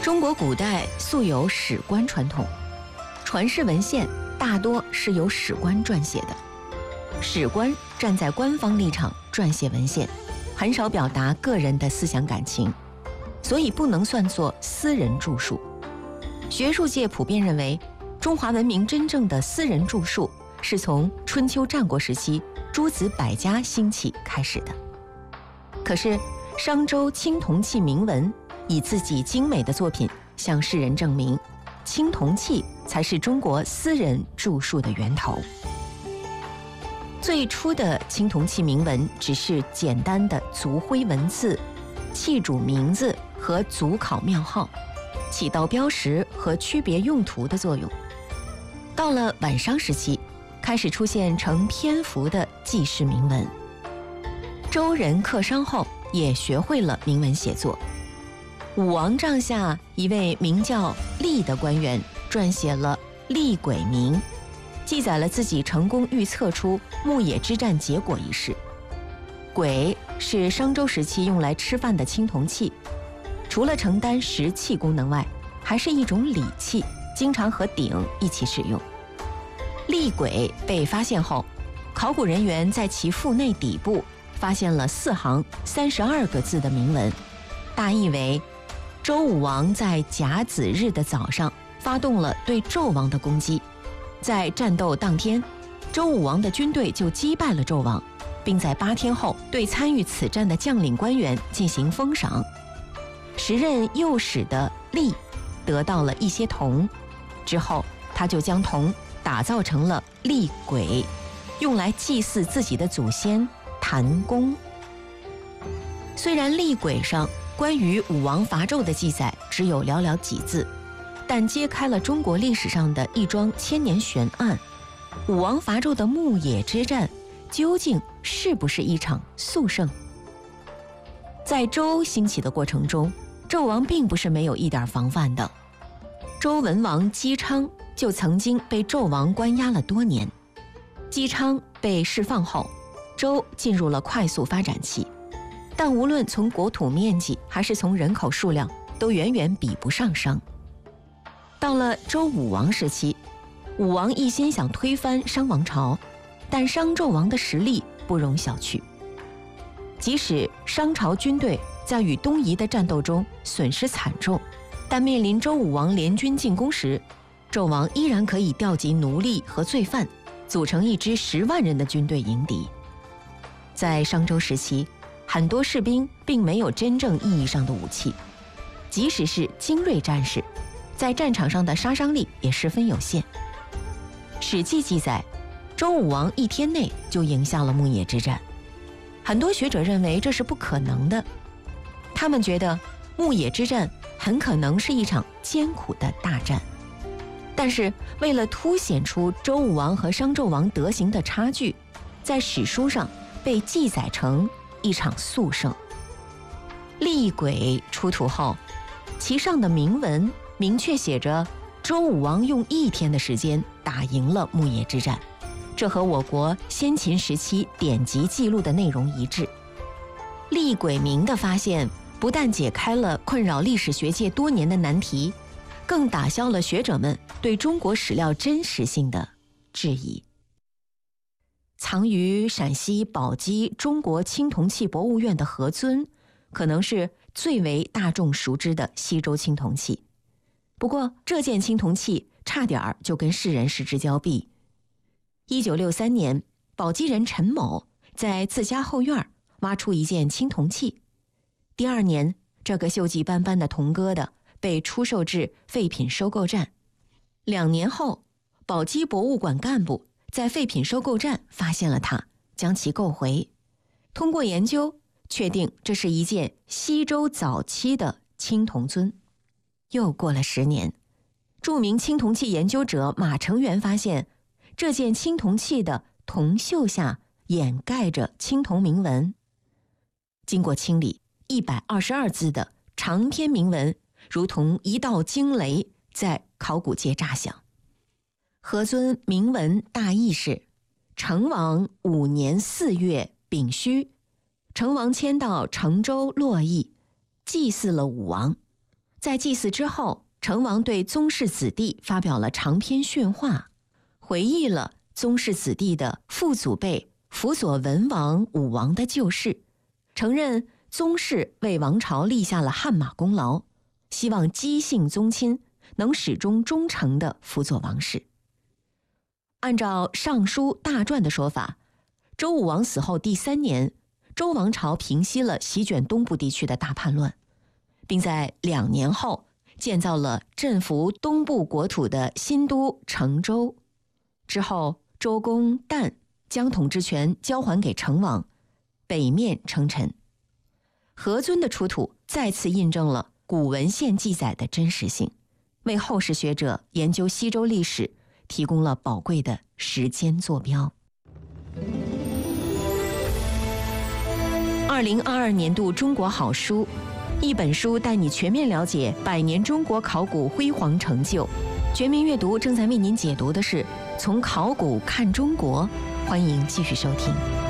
中国古代素有史官传统，传世文献大多是由史官撰写的。史官站在官方立场撰写文献，很少表达个人的思想感情，所以不能算作私人著述。学术界普遍认为，中华文明真正的私人著述是从春秋战国时期诸子百家兴起开始的。可是商周青铜器铭文以自己精美的作品向世人证明，青铜器才是中国私人著述的源头。最初的青铜器铭文只是简单的族徽文字、器主名字和族考庙号，起到标识和区别用途的作用。到了晚商时期，开始出现成篇幅的记事铭文。周人克商后也学会了铭文写作。武王帐下一位名叫厉的官员撰写了《厉鬼铭》，记载了自己成功预测出牧野之战结果一事。簋是商周时期用来吃饭的青铜器，除了承担食器功能外，还是一种礼器，经常和鼎一起使用。厉簋被发现后，考古人员在其腹内底部发现了4行32个字的铭文，大意为：周武王在甲子日的早上发动了对纣王的攻击，在战斗当天，周武王的军队就击败了纣王，并在8天后对参与此战的将领官员进行封赏。时任右使的厉得到了一些铜，之后他就将铜打造成了厉簋，用来祭祀自己的祖先谭公。虽然厉簋上关于武王伐纣的记载只有寥寥几字，但揭开了中国历史上的一桩千年悬案：武王伐纣的牧野之战究竟是不是一场速胜？在周兴起的过程中，纣王并不是没有一点防范的。周文王姬昌就曾经被纣王关押了多年。姬昌被释放后，周进入了快速发展期，但无论从国土面积还是从人口数量，都远远比不上商。到了周武王时期，武王一心想推翻商王朝，但商纣王的实力不容小觑。即使商朝军队在与东夷的战斗中损失惨重，但面临周武王联军进攻时，纣王依然可以调集奴隶和罪犯，组成一支10万人的军队迎敌。在商周时期，很多士兵并没有真正意义上的武器，即使是精锐战士，在战场上的杀伤力也十分有限。史记记载，周武王1天内就赢下了牧野之战。很多学者认为这是不可能的，他们觉得牧野之战很可能是一场艰苦的大战。但是为了凸显出周武王和商纣王德行的差距，在史书上被记载成一场速胜。厉簋出土后，其上的铭文明确写着周武王用1天的时间打赢了牧野之战，这和我国先秦时期典籍记录的内容一致。厉簋铭的发现不但解开了困扰历史学界多年的难题，更打消了学者们对中国史料真实性的质疑。藏于陕西宝鸡中国青铜器博物院的何尊，可能是最为大众熟知的西周青铜器。不过这件青铜器差点就跟世人失之交臂。1963年，宝鸡人陈某在自家后院挖出一件青铜器。第2年，这个锈迹斑斑的铜疙瘩被出售至废品收购站。2年后，宝鸡博物馆干部在废品收购站发现了它，将其购回。通过研究，确定这是一件西周早期的青铜尊。又过了10年，著名青铜器研究者马成元发现，这件青铜器的铜锈下掩盖着青铜铭文。经过清理，122字的长篇铭文如同一道惊雷，在考古界炸响。何尊铭文大意是：成王5年4月丙戌，成王迁到成州洛邑，祭祀了武王。 在祭祀之后，成王对宗室子弟发表了长篇训话，回忆了宗室子弟的父祖辈辅佐文王、武王的旧事，承认宗室为王朝立下了汗马功劳，希望姬姓宗亲能始终忠诚地辅佐王室。按照《尚书大传》的说法，周武王死后第3年，周王朝平息了席卷东部地区的大叛乱，并在2年后建造了镇服东部国土的新都成周。之后，周公旦将统治权交还给成王，北面称臣。何尊的出土再次印证了古文献记载的真实性，为后世学者研究西周历史提供了宝贵的时间坐标。2022年度中国好书，一本书带你全面了解100年中国考古辉煌成就。全民阅读正在为您解读的是《从考古看中国》，欢迎继续收听。